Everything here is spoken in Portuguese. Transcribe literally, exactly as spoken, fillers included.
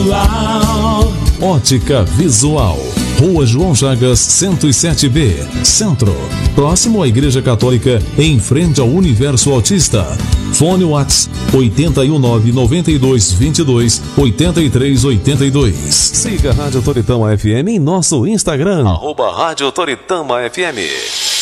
Visual. Ótica Visual. Rua João Chagas, cento e sete B, Centro. Próximo à Igreja Católica, em frente ao Universo Autista. Fone Whats oito um nove, nove dois dois dois, oito três oito dois. Siga a Rádio Toritama F M em nosso Instagram, arroba Rádio Toritama F M.